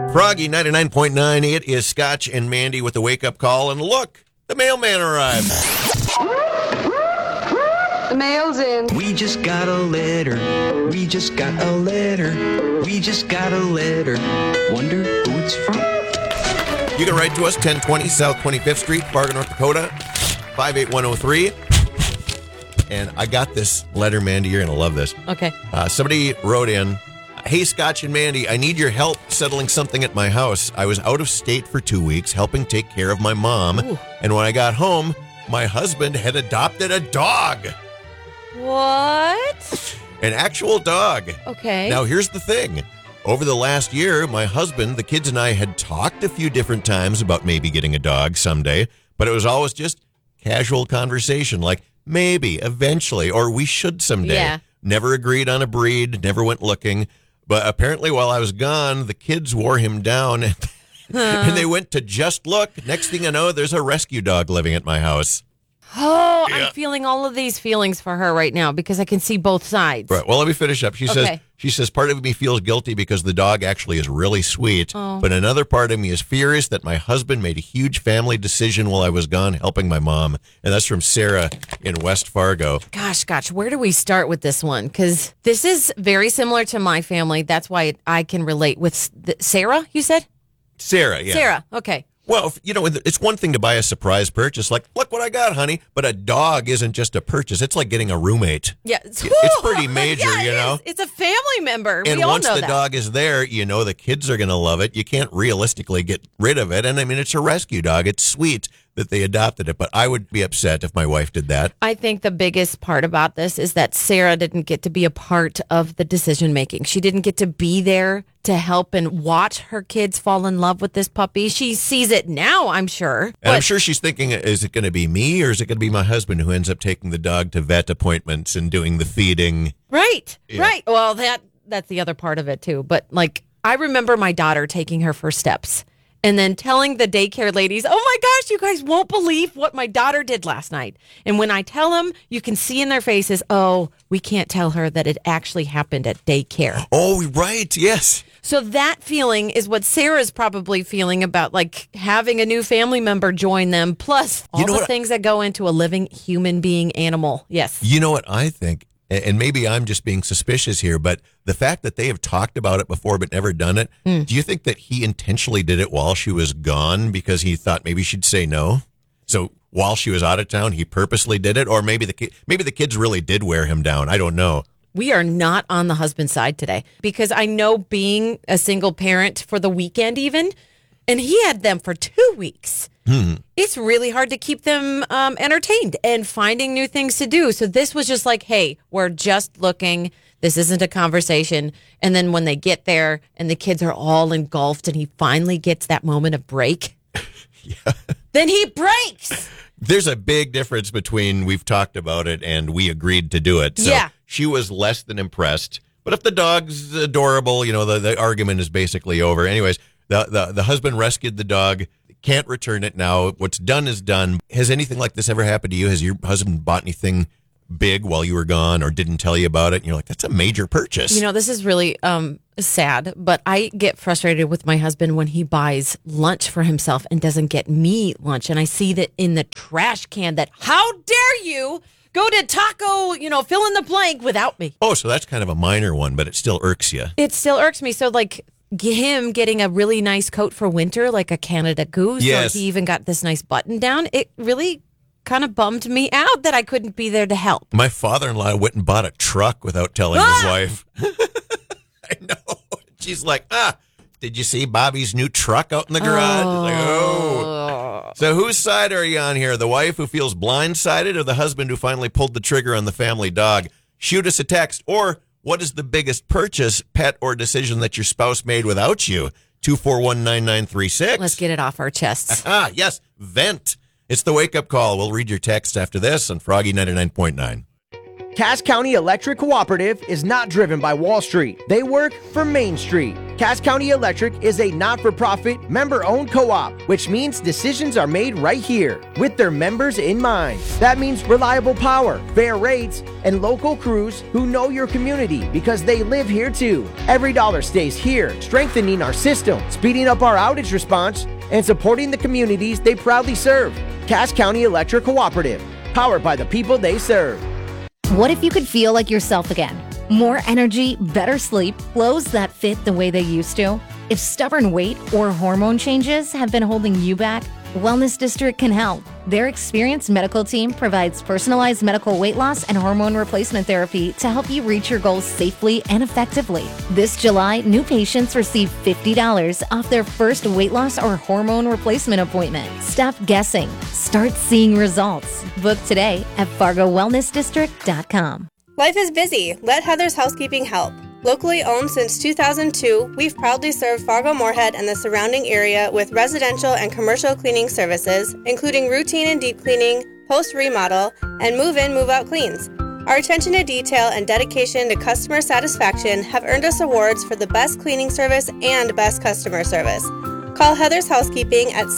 Froggy 99.9. It is Scotch and Mandy with the wake-up call. And look, the mailman arrived. The mail's in. We just got a letter. We just got a letter. We just got a letter. Wonder who it's from? You can write to us, 1020 South 25th Street, Fargo, North Dakota, 58103. And I got this letter, Mandy. You're going to love this. Okay. Somebody wrote in, "Hey, Scotch and Mandy, I need your help settling something at my house. I was out of state for 2 weeks helping take care of my mom. Ooh. And when I got home, my husband had adopted a dog. What? An actual dog. Okay. Now, here's the thing. Over the last year, my husband, the kids, and I had talked a few different times about maybe getting a dog someday, but it was always just casual conversation, like maybe, eventually, or we should someday. Yeah. Never agreed on a breed, never went looking. But apparently while I was gone, the kids wore him down, and they went to just look. Next thing I know, there's a rescue dog living at my house. Oh, Yeah. I'm feeling all of these feelings for her right now because I can see both sides. Right. Well, let me finish up. She says part of me feels guilty because the dog actually is really sweet, but another part of me is furious that my husband made a huge family decision while I was gone helping my mom. And that's from Sarah in West Fargo. Gosh, where do we start with this one? Because this is very similar to my family. That's why I can relate with Sarah, you said? Sarah, yeah. Sarah, okay. Well, it's one thing to buy a surprise purchase, like, look what I got, honey. But a dog isn't just a purchase. It's like getting a roommate. Yeah. It's pretty major, Yeah, you know? It's a family member. And we all once know the that. dog is there, the kids are going to love it. You can't realistically get rid of it. And I mean, it's a rescue dog. It's sweet that they adopted it, but I would be upset if my wife did that. I think the biggest part about this is that Sarah didn't get to be a part of the decision making. She didn't get to be there to help and watch her kids fall in love with this puppy. She sees it now, I'm sure. And I'm sure she's thinking, is it going to be me or is it going to be my husband who ends up taking the dog to vet appointments and doing the feeding? Right. Yeah. Well, that's the other part of it too. But like, I remember my daughter taking her first steps and then telling the daycare ladies, "Oh my gosh, you guys won't believe what my daughter did last night." And when I tell them, you can see in their faces, "Oh, we can't tell her that it actually happened at daycare." Oh, right. Yes. So that feeling is what Sarah's probably feeling about like having a new family member join them, plus all the things that go into a living human being animal. Yes. You know what I think? And maybe I'm just being suspicious here, but the fact that they have talked about it before but never done it, do you think that he intentionally did it while she was gone because he thought maybe she'd say no? So while she was out of town, he purposely did it? Or maybe the kids really did wear him down. I don't know. We are not on the husband side today because I know being a single parent for the weekend even, and he had them for 2 weeks. It's really hard to keep them entertained and finding new things to do. So this was just like, hey, we're just looking. This isn't a conversation. And then when they get there and the kids are all engulfed and he finally gets that moment of break, then he breaks. There's a big difference between we've talked about it and we agreed to do it. So Yeah. she was less than impressed. But if the dog's adorable, the argument is basically over. Anyways, the husband rescued the dog. Can't return it now. What's done is done. Has anything like this ever happened to you? Has your husband bought anything big while you were gone or didn't tell you about it? And you're like, that's a major purchase. This is really sad, but I get frustrated with my husband when he buys lunch for himself and doesn't get me lunch. And I see that in the trash can that, how dare you go to taco, fill in the blank without me. Oh, so that's kind of a minor one, but it still irks you. It still irks me. So like him getting a really nice coat for winter, like a Canada Goose, Yes. or he even got this nice button down. It really kind of bummed me out that I couldn't be there to help. My father-in-law went and bought a truck without telling his wife. I know. She's like, did you see Bobby's new truck out in the garage? It's like, oh. So whose side are you on here? The wife who feels blindsided or the husband who finally pulled the trigger on the family dog? Shoot us a text. Or what is the biggest purchase, pet, or decision that your spouse made without you? 241-9936. Let's get it off our chests. Yes. Vent. It's the wake-up call. We'll read your text after this on Froggy 99.9. Cass County Electric Cooperative is not driven by Wall Street. They work for Main Street. Cass County Electric is a not-for-profit, member-owned co-op, which means decisions are made right here with their members in mind. That means reliable power, fair rates, and local crews who know your community because they live here too. Every dollar stays here, strengthening our system, speeding up our outage response, and supporting the communities they proudly serve. Cass County Electric Cooperative, powered by the people they serve. What if you could feel like yourself again? More energy, better sleep, clothes that fit the way they used to? If stubborn weight or hormone changes have been holding you back, Wellness District can help. Their experienced medical team provides personalized medical weight loss and hormone replacement therapy to help you reach your goals safely and effectively. This July, new patients receive $50 off their first weight loss or hormone replacement appointment. Stop guessing. Start seeing results. Book today at FargoWellnessDistrict.com. Life is busy. Let Heather's Housekeeping help. Locally owned since 2002, we've proudly served Fargo-Moorhead and the surrounding area with residential and commercial cleaning services, including routine and deep cleaning, post-remodel, and move-in, move-out cleans. Our attention to detail and dedication to customer satisfaction have earned us awards for the best cleaning service and best customer service. Call Heather's Housekeeping at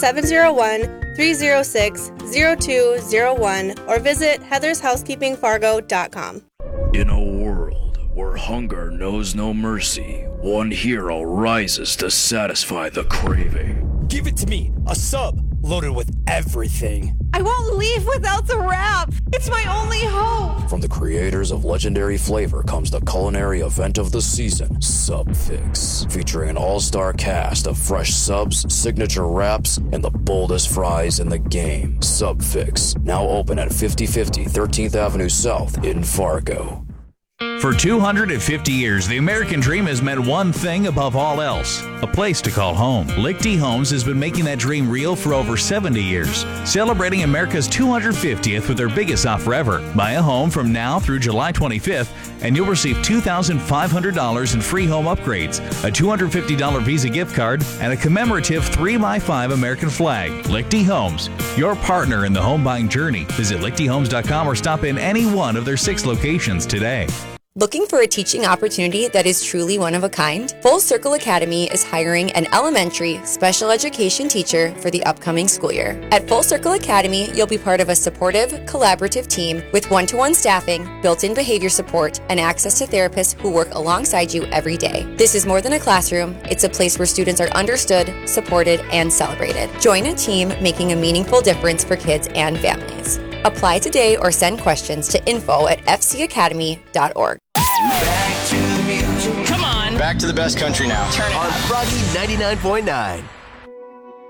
701-306-0201 or visit heathershousekeepingfargo.com. In a world where hunger knows no mercy, one hero rises to satisfy the craving. Give it to me, a sub loaded with everything. I won't leave without the wrap. It's my only hope. From the creators of legendary flavor comes the culinary event of the season, Sub Fix, featuring an all-star cast of fresh subs, signature wraps, and the boldest fries in the game. Sub Fix, now open at 5050 13th Avenue South in Fargo. For 250 years, the American dream has meant one thing above all else: a place to call home. Lichty Homes has been making that dream real for over 70 years, celebrating America's 250th with their biggest offer ever. Buy a home from now through July 25th, and you'll receive $2,500 in free home upgrades, a $250 Visa gift card, and a commemorative 3x5 American flag. Lichty Homes, your partner in the home buying journey. Visit lichtyhomes.com or stop in any one of their 6 locations today. Looking for a teaching opportunity that is truly one of a kind? Full Circle Academy is hiring an elementary special education teacher for the upcoming school year. At Full Circle Academy, you'll be part of a supportive, collaborative team with one-to-one staffing, built-in behavior support, and access to therapists who work alongside you every day. This is more than a classroom. It's a place where students are understood, supported, and celebrated. Join a team making a meaningful difference for kids and families. Apply today or send questions to info@fcacademy.org. Back to the music. Come on. Back to the best country now. Turn it up. On Froggy 99.9.